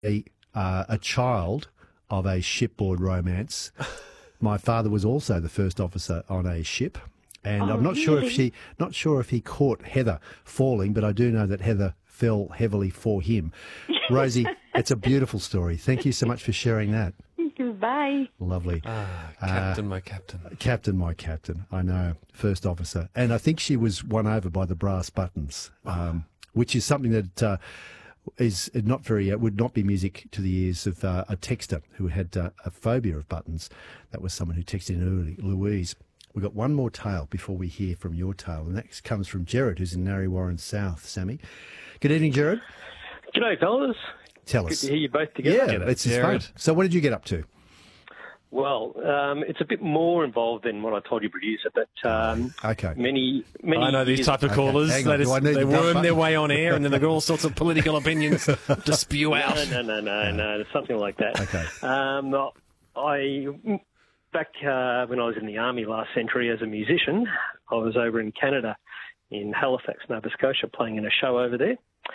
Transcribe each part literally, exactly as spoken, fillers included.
a, uh, a child of a shipboard romance. My father was also the first officer on a ship, and Oh, I'm not sure if really? she, not sure if he caught Heather falling, but I do know that Heather fell heavily for him. Rosie, it's a beautiful story. Thank you so much for sharing that. Goodbye. Lovely. Ah, Captain, my Captain. Captain, my captain. I know, first officer. And I think she was won over by the brass buttons, um, which is something that uh, is not very, uh, would not be music to the ears of uh, a texter who had uh, a phobia of buttons. That was someone who texted in early, Louise. We've got one more tale before we hear from your tale, and that comes from Jared, who's in Narre Warren South, Sammy. Good evening, Jared. G'day, fellas. Tell Good us. to hear you both together. Yeah, it's just fun. So what did you get up to? Well, um, it's a bit more involved than what I told you, producer, but um, Okay. many, many I know these years- type of Okay, callers. hang They, on. Do just, I need they the dump worm button? their way on air, and then they've got all sorts of political opinions to spew out. No, no, no, no, no, something like that. Okay. Um, I back uh, when I was in the army last century as a musician, I was over in Canada, in Halifax, Nova Scotia, playing in a show over there,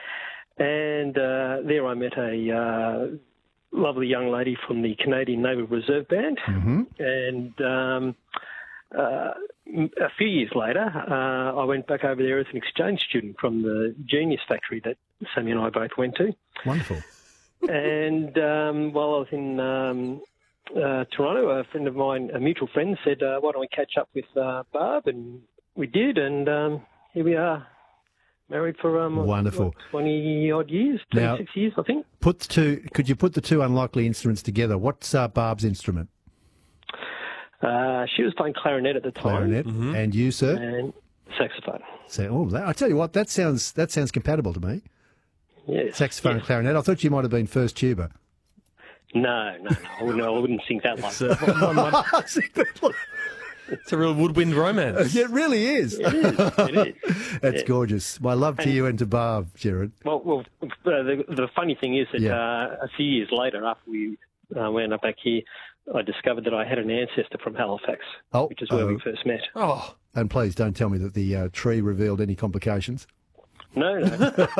and uh, there I met a uh, lovely young lady from the Canadian Naval Reserve Band, Mm-hmm. and um, uh, a few years later, uh, I went back over there as an exchange student from the Genius Factory that Sammy and I both went to. Wonderful. And um, while I was in um, uh, Toronto, a friend of mine, a mutual friend, said, uh, why don't we catch up with uh, Barb? And we did, and um, here we are, married for um, Wonderful. twenty-odd years, Now- twenty-six years, I think. Put the two, could you put the two unlikely instruments together? What's uh, Barb's instrument? Uh, she was playing clarinet at the time. Clarinet. And you, sir? And saxophone. So, oh, that, I tell you what, that sounds that sounds compatible to me. Yes. Saxophone and yes. clarinet. I thought you might have been first tuba. No, no, no. I wouldn't, I wouldn't sing that like It's a, one- one- it's a real woodwind romance. It really is. It is. It is. That's gorgeous. My love to you and to Barb, Jared. Well, well, uh, the, the funny thing is that Yeah. uh, a few years later, after we uh, went up back here, I discovered that I had an ancestor from Halifax, Oh, which is where oh. we first met. Oh, And please don't tell me that the uh, tree revealed any complications. No, no.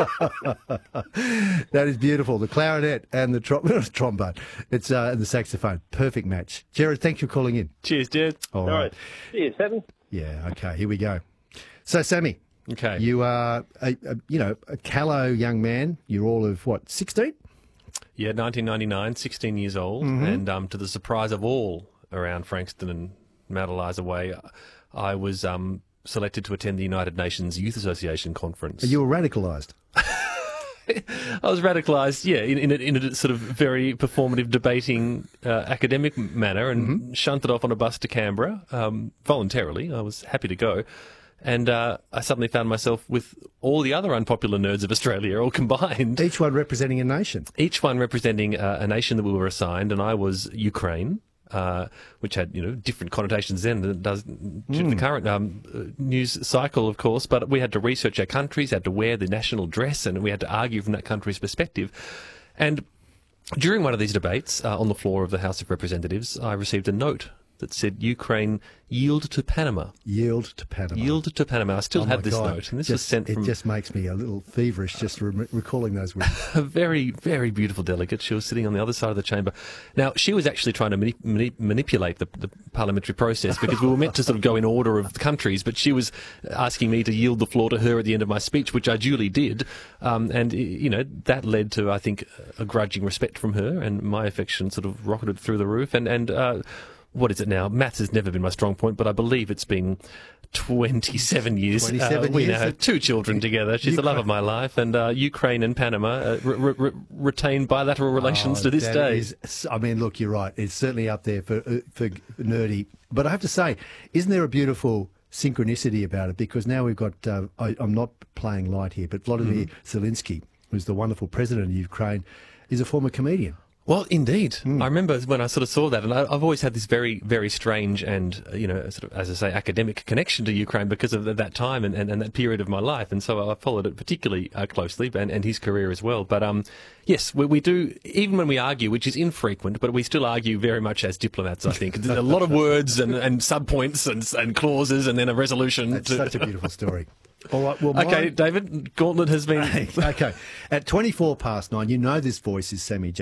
That is beautiful. The clarinet and the trom- trombone. It's uh, and the saxophone. Perfect match. Jared, thanks for calling in. cheers, Jed. All All right. Cheers, Seven. Yeah, okay, here we go. So, Sammy, Okay. you are, a, a, you know, a callow young man. You're all of, what, sixteen? Yeah, nineteen ninety-nine, sixteen years old, Mm-hmm. and um, to the surprise of all around Frankston and Mount Eliza Way, I was um, selected to attend the United Nations Youth Association conference. You were radicalised. I was radicalised, yeah, in, in, a, in a sort of very performative, debating, uh, academic manner, and Mm-hmm. shunted off on a bus to Canberra um, voluntarily. I was happy to go. And uh, I suddenly found myself with all the other unpopular nerds of Australia all combined. Each one representing a nation. Each one representing uh, a nation that we were assigned, and I was Ukraine, uh, which had you know different connotations then than it does due to the current um, uh, news cycle, of course. But we had to research our countries, had to wear the national dress, and we had to argue from that country's perspective. And during one of these debates uh, on the floor of the House of Representatives, I received a note that said Ukraine yield to Panama. Yield to Panama. Yield to Panama. I still Oh have my this God. note, and this just, was sent It from just makes me a little feverish just re- recalling those words. a very, very beautiful delegate. She was sitting on the other side of the chamber. Now, she was actually trying to mani- mani- manipulate the, the parliamentary process because we were meant to sort of go in order of countries, but she was asking me to yield the floor to her at the end of my speech, which I duly did. Um, and, y- you know, that led to, I think, a grudging respect from her, and my affection sort of rocketed through the roof. And, and uh, what is it now? Maths has never been my strong point, but I believe it's been twenty-seven years. twenty-seven uh, we years. now have two children together. She's the love of my life, and uh, Ukraine and Panama uh, re- re- retain bilateral relations Oh, to this that day. is- I mean, look, you're right. It's certainly up there for uh, for nerdy. But I have to say, isn't there a beautiful synchronicity about it? Because now we've got, uh, I, I'm not playing light here, but Vladimir Mm-hmm. Zelensky, who's the wonderful president of Ukraine, is a former comedian. Well, indeed. Hmm. I remember when I sort of saw that, and I, I've always had this very, very strange and, uh, you know, sort of, as I say, academic connection to Ukraine because of that time and, and, and that period of my life. And so I followed it particularly uh, closely, and, and his career as well. But um, yes, we, we do, even when we argue, which is infrequent, but we still argue very much as diplomats, I think. There's a lot of words and, and subpoints and, and clauses and then a resolution. That's to- such a beautiful story. All right, well, Okay, mine- David, Gauntlet has been... okay. At twenty-four past nine, you know this voice is Sammy J.